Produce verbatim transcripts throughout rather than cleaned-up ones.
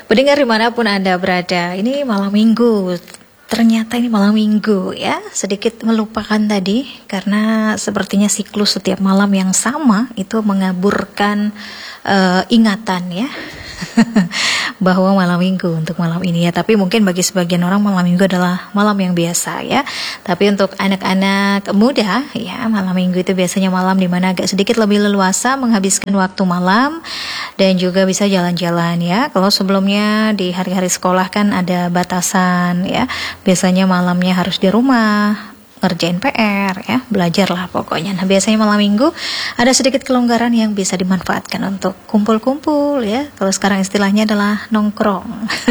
Pendengar dimanapun Anda berada, ini malam minggu. Ternyata ini malam minggu ya, sedikit melupakan tadi karena sepertinya siklus setiap malam yang sama itu mengaburkan uh, ingatan ya bahwa malam minggu untuk malam ini ya. Tapi mungkin bagi sebagian orang malam minggu adalah malam yang biasa ya. Tapi untuk anak-anak muda ya, malam minggu itu biasanya malam dimana agak sedikit lebih leluasa menghabiskan waktu malam dan juga bisa jalan-jalan ya. Kalau sebelumnya di hari-hari sekolah kan ada batasan ya, biasanya malamnya harus di rumah ngerjain P R ya, belajarlah pokoknya. Nah biasanya malam minggu ada sedikit kelonggaran yang bisa dimanfaatkan untuk kumpul-kumpul ya. Kalau sekarang istilahnya adalah nongkrong.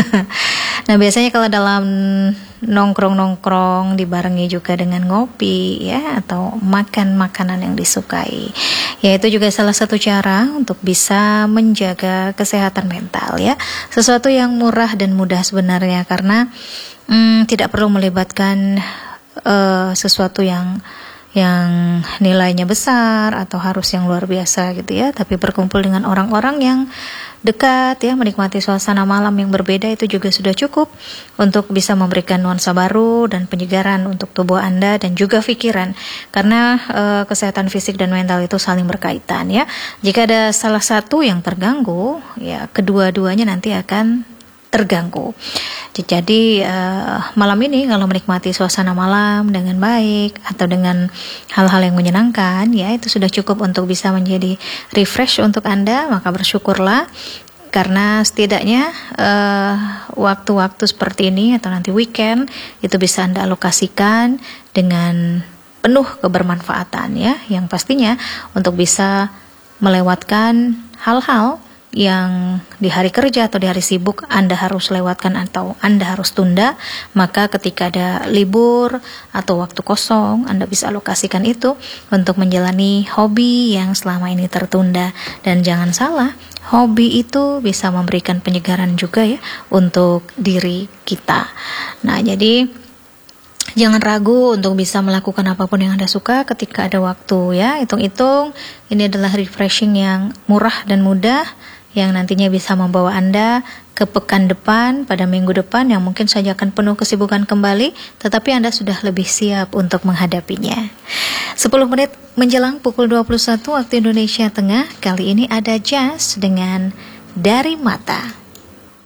Nah biasanya kalau dalam nongkrong-nongkrong dibarengi juga dengan ngopi ya, atau makan makanan yang disukai. Ya itu juga salah satu cara untuk bisa menjaga kesehatan mental ya. Sesuatu yang murah dan mudah sebenarnya karena hmm, tidak perlu melibatkan Uh, sesuatu yang yang nilainya besar atau harus yang luar biasa gitu ya, tapi berkumpul dengan orang-orang yang dekat ya, menikmati suasana malam yang berbeda itu juga sudah cukup untuk bisa memberikan nuansa baru dan penyegaran untuk tubuh Anda dan juga pikiran, karena uh, kesehatan fisik dan mental itu saling berkaitan ya. Jika ada salah satu yang terganggu ya, kedua-duanya nanti akan terganggu. Jadi uh, malam ini kalau menikmati suasana malam dengan baik atau dengan hal-hal yang menyenangkan ya, itu sudah cukup untuk bisa menjadi refresh untuk Anda. Maka bersyukurlah karena setidaknya uh, waktu-waktu seperti ini atau nanti weekend itu bisa Anda alokasikan dengan penuh kebermanfaatan ya, yang pastinya untuk bisa melewatkan hal-hal yang di hari kerja atau di hari sibuk Anda harus lewatkan atau Anda harus tunda. Maka ketika ada libur atau waktu kosong, Anda bisa alokasikan itu untuk menjalani hobi yang selama ini tertunda. Dan jangan salah, hobi itu bisa memberikan penyegaran juga ya untuk diri kita. Nah jadi jangan ragu untuk bisa melakukan apapun yang Anda suka ketika ada waktu ya. Hitung-hitung ini adalah refreshing yang murah dan mudah, yang nantinya bisa membawa Anda ke pekan depan, pada minggu depan yang mungkin saja akan penuh kesibukan kembali, tetapi Anda sudah lebih siap untuk menghadapinya. sepuluh menit menjelang pukul dua puluh satu waktu Indonesia Tengah, kali ini ada Jazz dengan Dari Mata.